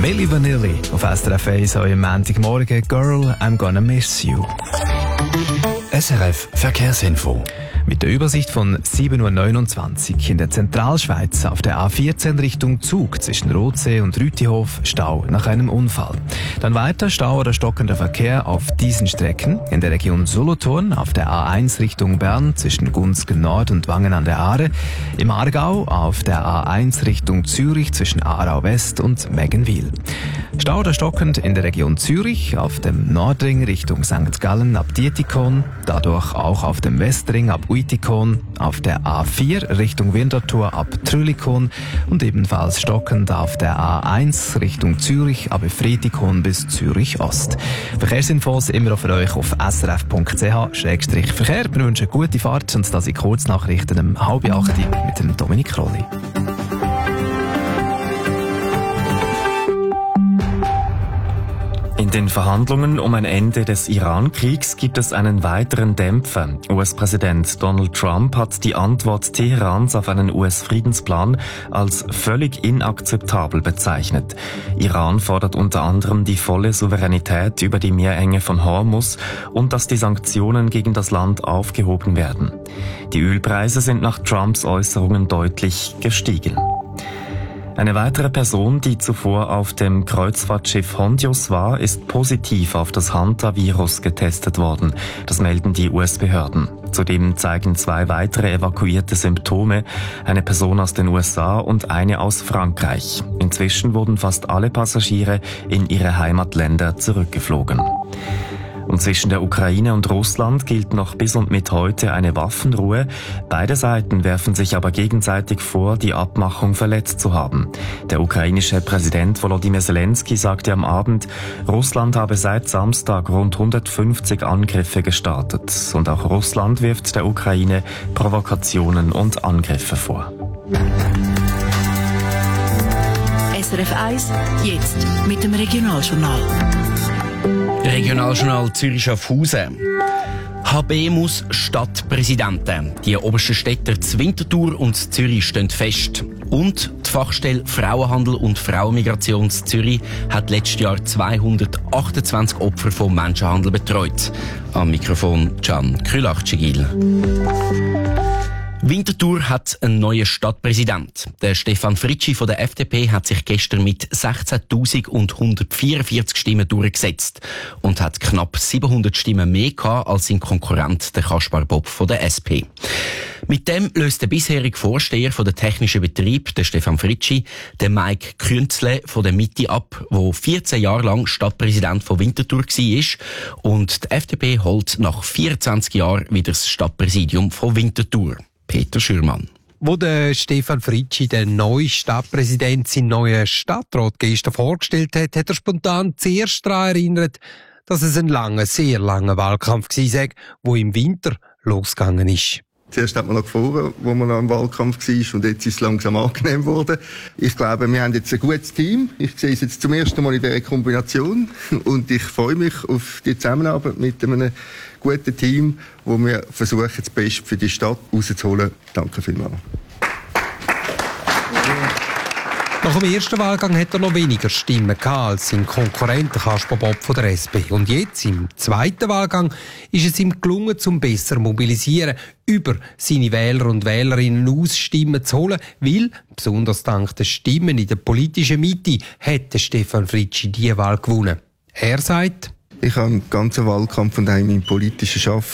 Milli Vanilli auf SRF 1 heute Montagmorgen. Girl, I'm gonna miss you. SRF Verkehrsinfo. Mit der Übersicht von 7.29 Uhr in der Zentralschweiz auf der A14 Richtung Zug zwischen Rothsee und Rütihof Stau nach einem Unfall. Dann weiter Stau oder stockender Verkehr auf diesen Strecken. In der Region Solothurn auf der A1 Richtung Bern zwischen Gunzgen Nord und Wangen an der Aare. Im Aargau auf der A1 Richtung Zürich zwischen Aarau West und Meggenwil. Stau oder stockend in der Region Zürich auf dem Nordring Richtung St. Gallen ab Dietikon, dadurch auch auf dem Westring ab Uitikon, auf der A4 Richtung Winterthur ab Trülikon und ebenfalls stockend auf der A1 Richtung Zürich ab Efretikon bis Zürich Ost. Verkehrsinfos immer für euch auf srf.ch/Verkehr. Wir wünschen gute Fahrt und das in Kurznachrichten um 7:30 mit dem Dominik Krolli. In den Verhandlungen um ein Ende des Iran-Kriegs gibt es einen weiteren Dämpfer. US-Präsident Donald Trump hat die Antwort Teherans auf einen US-Friedensplan als völlig inakzeptabel bezeichnet. Iran fordert unter anderem die volle Souveränität über die Meerenge von Hormuz und dass die Sanktionen gegen das Land aufgehoben werden. Die Ölpreise sind nach Trumps Äußerungen deutlich gestiegen. Eine weitere Person, die zuvor auf dem Kreuzfahrtschiff Hondios war, ist positiv auf das Hanta-Virus getestet worden. Das melden die US-Behörden. Zudem zeigen 2 weitere Evakuierte Symptome, eine Person aus den USA und eine aus Frankreich. Inzwischen wurden fast alle Passagiere in ihre Heimatländer zurückgeflogen. Und zwischen der Ukraine und Russland gilt noch bis und mit heute eine Waffenruhe. Beide Seiten werfen sich aber gegenseitig vor, die Abmachung verletzt zu haben. Der ukrainische Präsident Volodymyr Zelensky sagte am Abend, Russland habe seit Samstag rund 150 Angriffe gestartet. Und auch Russland wirft der Ukraine Provokationen und Angriffe vor. SRF 1, jetzt mit dem Regionaljournal. Regionaljournal Zürich-Schaffhausen. HB Stadtpräsidenten. Die obersten Städte Winterthur und Zürich stehen fest. Und die Fachstelle Frauenhandel und Frauenmigration Zürich hat letztes Jahr 228 Opfer von Menschenhandel betreut. Am Mikrofon Can Krülach-Cegil. Winterthur hat einen neuen Stadtpräsident. Der Stefan Fritschi von der FDP hat sich gestern mit 16.144 Stimmen durchgesetzt und hat knapp 700 Stimmen mehr gehabt als sein Konkurrent, der Kaspar Bob von der SP. Mit dem löst der bisherige Vorsteher von der technischen Betrieb, der Stefan Fritschi, den Mike Künzle von der Mitte ab, der 14 Jahre lang Stadtpräsident von Winterthur war. Und die FDP holt nach 24 Jahren wieder das Stadtpräsidium von Winterthur. Peter Schürmann. Wo der Stefan Fritschi, der neue Stadtpräsident, seinen neuen Stadtrat gestern vorgestellt hat, hat er spontan zuerst daran erinnert, dass es ein langer, sehr langer Wahlkampf war, der im Winter losgegangen ist. Zuerst hat man noch gefroren, wo man noch im Wahlkampf war, und jetzt ist es langsam angenehm geworden. Ich glaube, wir haben jetzt ein gutes Team. Ich sehe es jetzt zum ersten Mal in dieser Kombination und ich freue mich auf die Zusammenarbeit mit einem guten Team, wo wir versuchen, das Beste für die Stadt rauszuholen. Danke vielmals. Nach dem ersten Wahlgang hat er noch weniger Stimmen gehabt als sein Konkurrent Kaspar Bob von der SP. Und jetzt, im zweiten Wahlgang, ist es ihm gelungen, zum besser mobilisieren, über seine Wähler und Wählerinnen aus Stimmen zu holen, weil, besonders dank der Stimmen in der politischen Mitte, hat Stefan Fritschi die Wahl gewonnen. Er sagt: Ich habe einen ganzen Wahlkampf und auch in meinem politischen Arbeiten